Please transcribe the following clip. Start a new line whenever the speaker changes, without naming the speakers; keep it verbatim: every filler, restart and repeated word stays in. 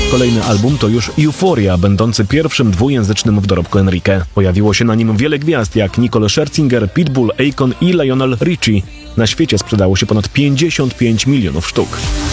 Kolejny album to już Euphoria, będący pierwszym dwujęzycznym w dorobku Enrique. Pojawiło się na nim wiele gwiazd jak Nicole Scherzinger, Pitbull, Akon i Lionel Richie. Na świecie sprzedało się ponad pięćdziesiąt pięć milionów sztuk.